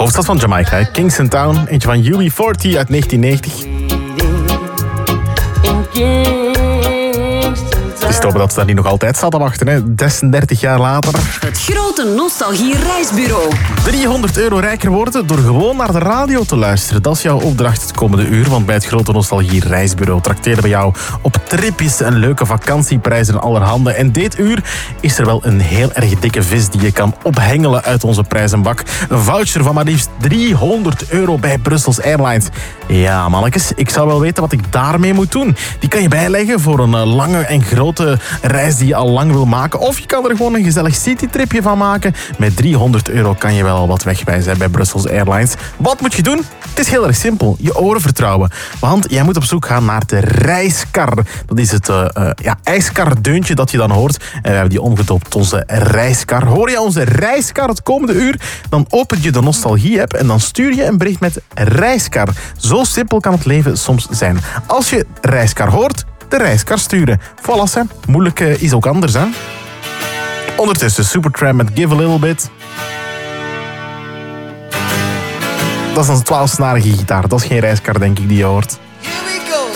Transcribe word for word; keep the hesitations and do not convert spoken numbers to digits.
hoofdstad van Jamaica, hè? Kingston Town. Eentje van U B veertig uit negentien negentig. Het is te hopen dat ze daar niet nog altijd staat te wachten, hè? zesendertig jaar later. Het grote nostalgie-reisbureau. driehonderd euro rijker worden door gewoon naar de radio te luisteren. Dat is jouw opdracht het komende uur. Want bij het grote nostalgie-reisbureau trakteren we jou op tripjes en leuke vakantieprijzen allerhande. En dit uur is er wel een heel erg dikke vis die je kan ophengelen uit onze prijzenbak. Een voucher van maar liefst driehonderd euro bij Brussels Airlines. Ja, mannetjes, ik zou wel weten wat ik daarmee moet doen. Die kan je bijleggen voor een lange en grote reis die je al lang wil maken. Of je kan er gewoon een gezellig citytripje van maken. Met driehonderd euro kan je wel wat wegwijzen bij Brussels Airlines. Wat moet je doen? Het is heel erg simpel. Je oren vertrouwen. Want jij moet op zoek gaan naar de reiskar. Dat is het uh, uh, ja, ijskardeuntje dat je dan hoort. En we hebben die omgedoopt tot onze reiskar. Hoor je onze reiskar het komende uur? Dan open je de nostalgie-app en dan stuur je een bericht met reiskar. Zo simpel kan het leven soms zijn. Als je reiskar hoort, de reiskar sturen. Voilà, hè. Moeilijk uh, is ook anders, hè. Ondertussen Supertramp met Give a Little Bit. Dat is een twaalfsnarige gitaar. Dat is geen reiskar, denk ik, die je hoort.